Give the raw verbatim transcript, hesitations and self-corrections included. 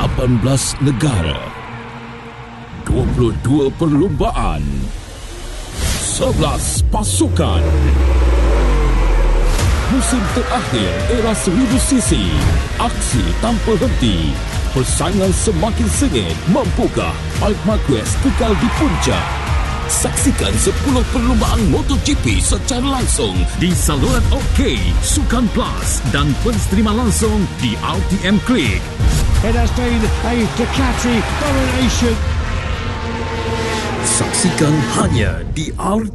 lapan belas negara, dua puluh dua perlumbaan, sebelas pasukan. Musim terakhir era seribu sisi, aksi tanpa henti, persaingan semakin sengit. Mampukah Marc Marquez kekal di puncak? Saksikan sepuluh perlumbaan MotoGP secara langsung di saluran OK, Sukan Plus dan pensterima langsung di R T M Click. It has been a Ducati domination. Saksikan hanya di R